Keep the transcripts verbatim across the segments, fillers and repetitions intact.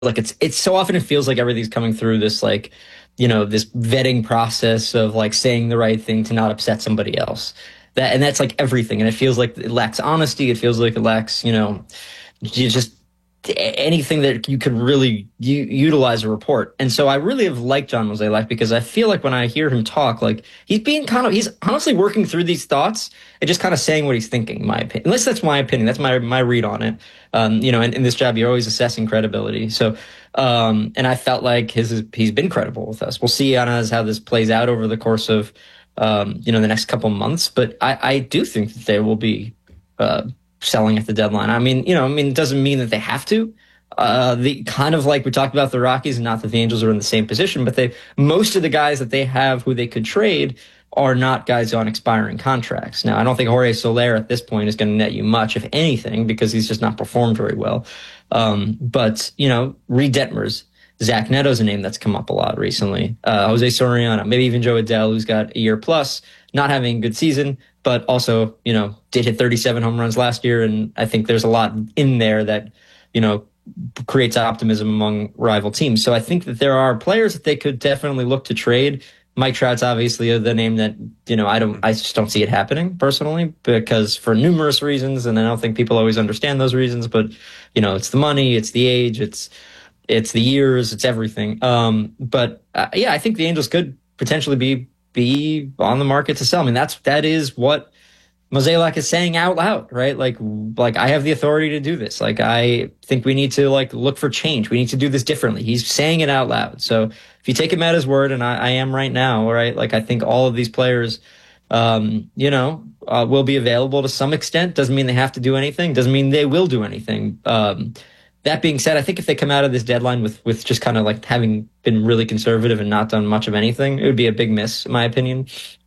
like it's it's so often it feels like everything's coming through this like, you know, this vetting process of like saying the right thing to not upset somebody else. That and that's like everything. And it feels like it lacks honesty. It feels like it lacks, you know, you just anything that you could really u- utilize a report. And so I really have liked John Mozeliak because I feel like when I hear him talk, like he's being kind of, he's honestly working through these thoughts and just kind of saying what he's thinking, in my opinion. Unless that's my opinion. That's my, my read on it. Um, you know, in, in this job, you're always assessing credibility. So, um, and I felt like his, he's been credible with us. We'll see on as how this plays out over the course of, um, you know, the next couple months. But I, I do think that there will be, uh, selling at the deadline. I mean, you know, I mean, it doesn't mean that they have to. Uh, the kind of like we talked about the Rockies, and not that the Angels are in the same position, but they most of the guys that they have who they could trade are not guys on expiring contracts. Now, I don't think Jorge Soler at this point is going to net you much, if anything, because he's just not performed very well. Um, but you know, Reed Detmers, Zach Neto's a name that's come up a lot recently. Uh, Jose Soriano, maybe even Joe Adell, who's got a year plus, not having a good season, but also, you know, did hit thirty-seven home runs last year. And I think there's a lot in there that, you know, creates optimism among rival teams. So I think that there are players that they could definitely look to trade. Mike Trout's obviously the name that, you know, I don't, I just don't see it happening personally, because for numerous reasons. And I don't think people always understand those reasons, but, you know, it's the money, it's the age, it's, it's the years, it's everything. Um, but uh, yeah, I think the Angels could potentially be, be on the market to sell. I mean, that's, that is what Mozeliak is saying out loud, right? Like, like I have the authority to do this. Like, I think we need to like look for change. We need to do this differently. He's saying it out loud. So if you take him at his word, and I, I am right now, right? Like, I think all of these players, um, you know, uh, will be available to some extent. Doesn't mean they have to do anything. Doesn't mean they will do anything. Um, That being said, I think if they come out of this deadline with, with just kind of like having been really conservative and not done much of anything, it would be a big miss, in my opinion.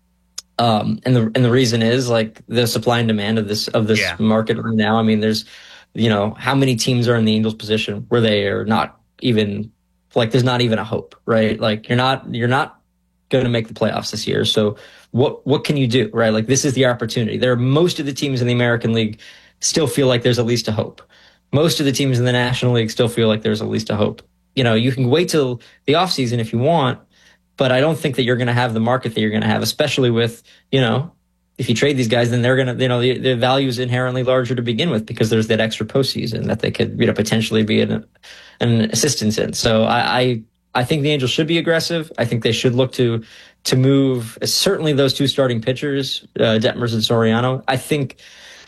Um, and the and the reason is like the supply and demand of this of this yeah. market right now. I mean, there's, you know, how many teams are in the Angels' position where they are not even like there's not even a hope, right? Like you're not you're not going to make the playoffs this year. So what what can you do, right? Like this is the opportunity. There are most of the teams in the American League still feel like there's at least a hope. Most of the teams in the National League still feel like there's at least a hope. You know, you can wait till the offseason if you want, but I don't think that you're going to have the market that you're going to have, especially with, you know, if you trade these guys, then they're going to, you know, the, the value is inherently larger to begin with because there's that extra postseason that they could, you know, potentially be an, an assistance in. So I, I, I think the Angels should be aggressive. I think they should look to, to move certainly those two starting pitchers, uh, Detmers and Soriano. I think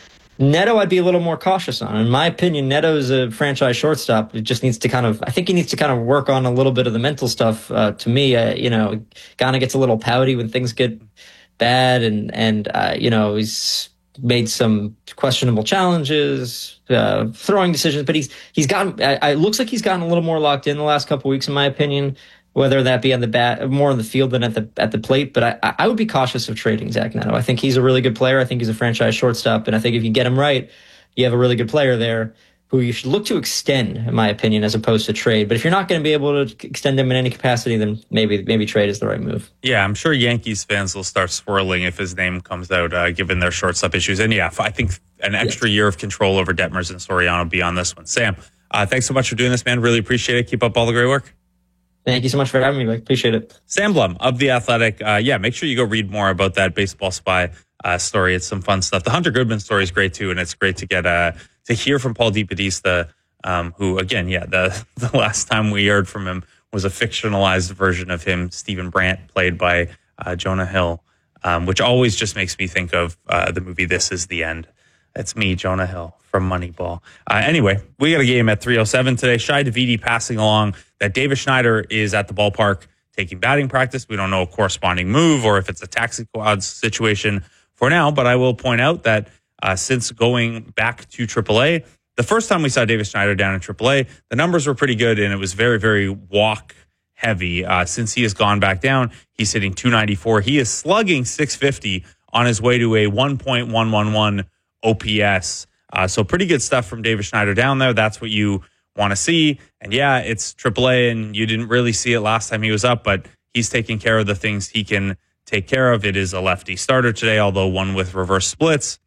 Neto, I'd be a little more cautious on. In my opinion, Neto is a franchise shortstop. It just needs to kind of, I think he needs to kind of work on a little bit of the mental stuff. Uh, to me, uh, you know, kind of gets a little pouty when things get bad, and and uh, you know, he's made some questionable challenges, uh, throwing decisions, but he's he's gotten. I, I, it looks like he's gotten a little more locked in the last couple of weeks, in my opinion. Whether that be on the bat, more on the field than at the at the plate, but I, I would be cautious of trading Zach Neto. I think he's a really good player. I think he's a franchise shortstop, and I think if you get him right, you have a really good player there who you should look to extend, in my opinion, as opposed to trade. But if you're not going to be able to extend him in any capacity, then maybe maybe trade is the right move. Yeah, I'm sure Yankees fans will start swirling if his name comes out, uh, given their shortstop issues. And yeah, I think an extra yes. year of control over Detmers and Soriano be on this one. Sam, uh, thanks so much for doing this, man. Really appreciate it. Keep up all the great work. Thank you so much for having me, Mike. Appreciate it. Sam Blum of The Athletic. Uh, yeah, make sure you go read more about that Baseball Spy uh, story. It's some fun stuff. The Hunter Goodman story is great, too, and it's great to get uh, to hear from Paul DePodesta, um, who, again, yeah, the, the last time we heard from him was a fictionalized version of him, Stephen Brandt, played by uh, Jonah Hill, um, which always just makes me think of uh, the movie This Is the End. It's me, Jonah Hill, from Moneyball. Uh, anyway, we got a game at three oh seven today. Shai Davidi passing along that Davis Schneider is at the ballpark taking batting practice. We don't know a corresponding move or if it's a taxi quads situation for now, but I will point out that uh, since going back to triple A, the first time we saw Davis Schneider down in triple A, the numbers were pretty good, and it was very, very walk heavy. Uh, since he has gone back down, he's hitting two ninety-four. He is slugging six fifty on his way to a one point one one one O P S. Uh, so pretty good stuff from Davis Schneider down there. That's what you want to see. And yeah, it's triple A, and you didn't really see it last time he was up, but he's taking care of the things he can take care of. It is a lefty starter today, although one with reverse splits.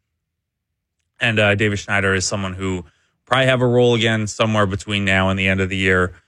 And uh, Davis Schneider is someone who probably have a role again somewhere between now and the end of the year.